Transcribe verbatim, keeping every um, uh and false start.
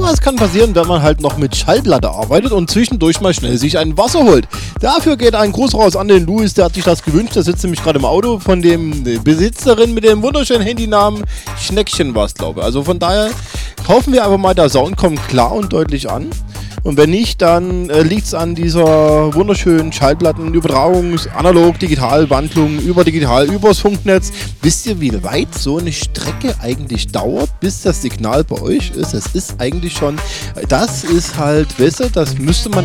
sowas kann passieren, wenn man halt noch mit Schallplatte arbeitet und zwischendurch mal schnell sich ein Wasser holt. Dafür geht ein Gruß raus an den Louis, der hat sich das gewünscht. Der sitzt nämlich gerade im Auto von dem Besitzerin mit dem wunderschönen Handynamen Schneckchen war es, glaube ich. Also von daher hoffen wir einfach mal, der Sound kommt klar und deutlich an. Und wenn nicht, dann äh, liegt es an dieser wunderschönen Schallplattenübertragung, analog, digital, Wandlung, über digital, übers Funknetz. Wisst ihr, wie weit so eine Strecke eigentlich dauert, bis das Signal bei euch ist? Das ist eigentlich schon, das ist halt, weißt du, das müsste man